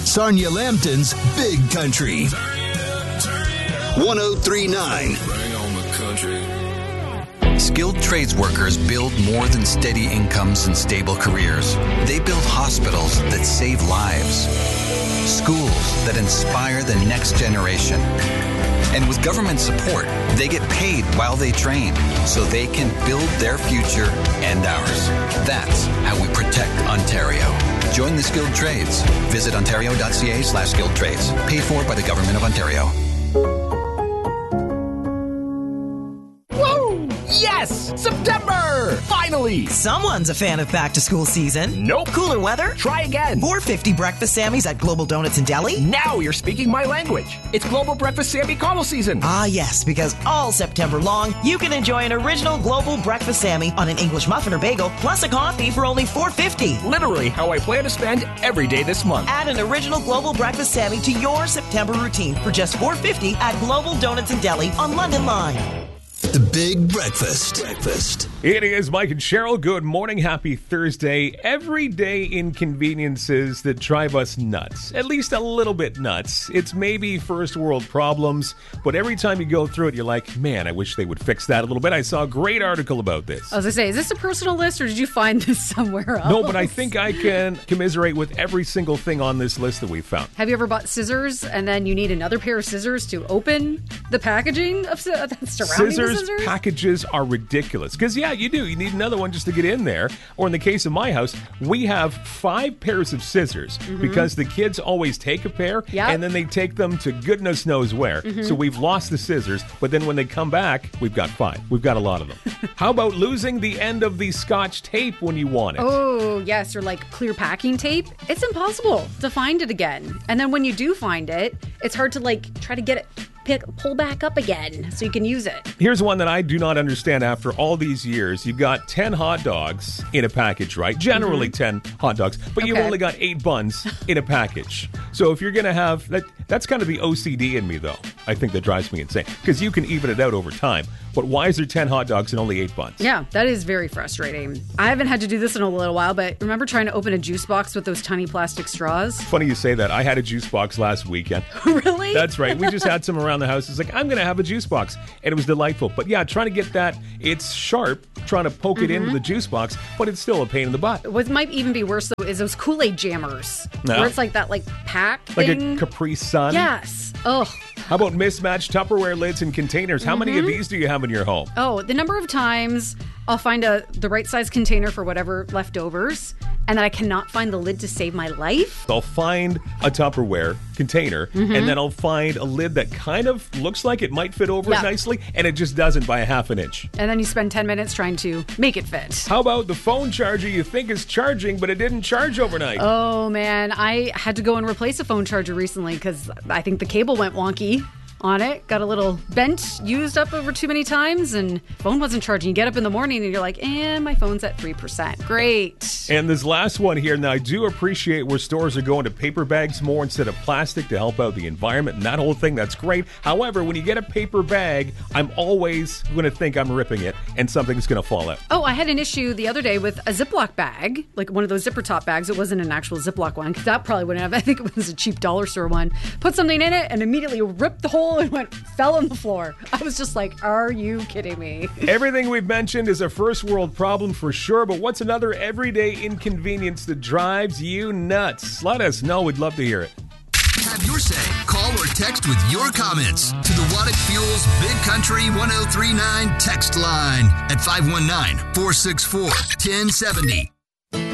Sarnia Lambton's Big Country. 1039. Skilled trades workers build more than steady incomes and stable careers. They build hospitals that save lives, schools that inspire the next generation. And with government support, they get paid while they train so they can build their future and ours. That's how we protect Ontario. Join the skilled trades. Visit ontario.ca/skilled trades. Paid for by the Government of Ontario. Yes! September! Finally! Someone's a fan of back-to-school season. Nope. Cooler weather? Try again. $4.50 breakfast Sammys at Global Donuts and Deli? Now you're speaking my language. It's Global Breakfast Sammy Connell season. Ah, yes, because all September long, you can enjoy an original Global Breakfast Sammy on an English muffin or bagel, plus a coffee for only $4.50. Literally how I plan to spend every day this month. Add an original Global Breakfast Sammy to your September routine for just $4.50 at Global Donuts and Deli on London Line. The Big Breakfast. It is Mike and Cheryl. Good morning. Happy Thursday. Everyday inconveniences that drive us nuts. At least a little bit nuts. It's maybe first world problems, but every time you go through it, you're like, man, I wish they would fix that a little bit. I saw a great article about this. I was going to say, is this a personal list or did you find this somewhere else? No, but I think I can commiserate with every single thing on this list that we found. Have you ever bought scissors and then you need another pair of scissors to open the packaging of that's surrounding the scissors? Packages are ridiculous. Because, yeah, you do. You need another one just to get in there. Or in the case of my house, we have 5 pairs of scissors because the kids always take a pair and then they take them to goodness knows where. So we've lost the scissors, but then when they come back, we've got 5. We've got a lot of them. How about losing the end of the Scotch tape when you want it? Oh, yes, or like clear packing tape. It's impossible to find it again. And then when you do find it, it's hard to try to get it pull back up again so you can use it. Here's one that I do not understand after all these years. You've got 10 hot dogs in a package, right? Generally 10 hot dogs, but you've only got 8 buns in a package. So if you're going to have that's kind of the OCD in me, though. I think that drives me insane because you can even it out over time. But why is there 10 hot dogs and only 8 buns? Yeah, that is very frustrating. I haven't had to do this in a little while, but remember trying to open a juice box with those tiny plastic straws? Funny you say that. I had a juice box last weekend. Really? That's right. We just had some around the house. It's like, I'm going to have a juice box. And it was delightful. But yeah, trying to get that, it's sharp, trying to poke it into the juice box, but it's still a pain in the butt. What might even be worse, though, is those Kool-Aid jammers. No. Where it's like that, pack like thing. A Capri Sun? Yes. Ugh. How about mismatched Tupperware lids and containers? How many of these do you have in your home? Oh, the number of times I'll find the right size container for whatever leftovers, and then I cannot find the lid to save my life. I'll find a Tupperware container, and then I'll find a lid that kind of looks like it might fit over it nicely, and it just doesn't by a half an inch. And then you spend 10 minutes trying to make it fit. How about the phone charger you think is charging, but it didn't charge overnight? Oh, man. I had to go and replace a phone charger recently because I think the cable went wonky on it. Got a little bent, used up over too many times, and phone wasn't charging. You get up in the morning and you're like, and my phone's at 3%. Great. And this last one here, now I do appreciate where stores are going to paper bags more instead of plastic to help out the environment and that whole thing. That's great. However, when you get a paper bag, I'm always going to think I'm ripping it and something's going to fall out. Oh, I had an issue the other day with a Ziploc bag, like one of those zipper top bags. It wasn't an actual Ziploc one, because that probably wouldn't have. I think it was a cheap dollar store one. Put something in it and immediately ripped the hole and fell on the floor. I was just like, are you kidding me? Everything we've mentioned is a first world problem for sure, but what's another everyday inconvenience that drives you nuts? Let us know. We'd love to hear it. Have your say. Call or text with your comments to the Waddick Fuels Big Country 1039 text line at 519-464-1070.